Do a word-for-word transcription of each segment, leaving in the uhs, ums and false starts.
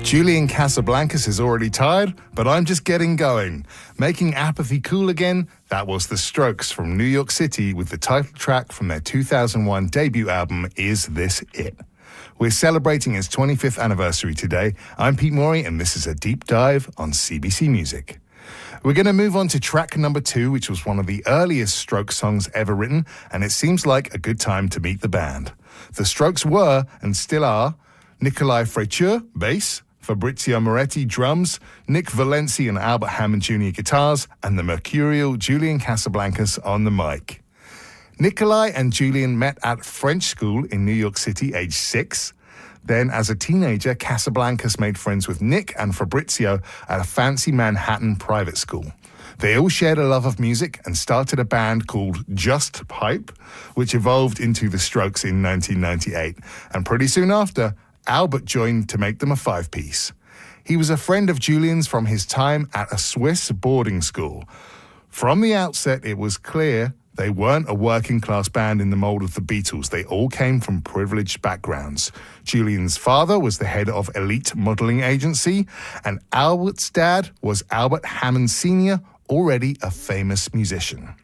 Julian Casablancas is already tired, but I'm just getting going. Making apathy cool again, that was The Strokes from New York City with the title track from their two thousand one debut album, Is This It? We're celebrating its twenty-fifth anniversary today. I'm Pete Morey, and this is a deep dive on C B C Music. We're going to move on to track number two, which was one of the earliest Strokes songs ever written, and it seems like a good time to meet the band. The Strokes were, and still are, Nikolai Freiture, bass, Fabrizio Moretti, drums, Nick Valenci and Albert Hammond Junior guitars, and the mercurial Julian Casablancas on the mic. Nikolai and Julian met at French school in New York City, age six. Then, as a teenager, Casablancas made friends with Nick and Fabrizio at a fancy Manhattan private school. They all shared a love of music and started a band called Just Pipe, which evolved into The Strokes in nineteen ninety-eight. And pretty soon after, Albert joined to make them a five-piece. He was a friend of Julian's from his time at a Swiss boarding school. From the outset, it was clear they weren't a working-class band in the mold of the Beatles. They all came from privileged backgrounds. Julian's father was the head of Elite Modeling Agency, and Albert's dad was Albert Hammond Senior, already a famous musician.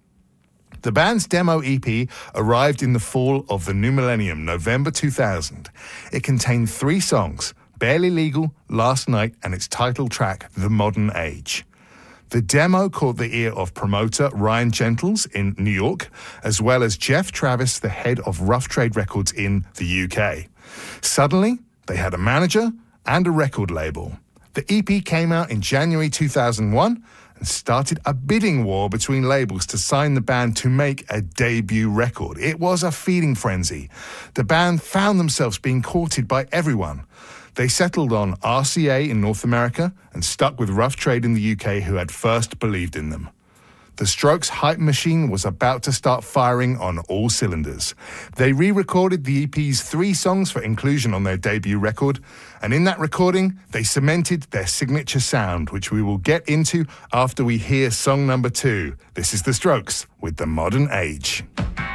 The band's demo E P arrived in the fall of the new millennium, November two thousand. It contained three songs, Barely Legal, Last Night, and its title track, The Modern Age. The demo caught the ear of promoter Ryan Gentles in New York, as well as Jeff Travis, the head of Rough Trade Records in the U K. Suddenly, they had a manager and a record label. The E P came out in January two thousand one, and started a bidding war between labels to sign the band to make a debut record. It was a feeding frenzy. The band found themselves being courted by everyone. They settled on R C A in North America and stuck with Rough Trade in the U K, who had first believed in them. The Strokes' hype machine was about to start firing on all cylinders. They re-recorded the E P's three songs for inclusion on their debut record, and in that recording, they cemented their signature sound, which we will get into after we hear song number two. This is The Strokes with The Modern Age.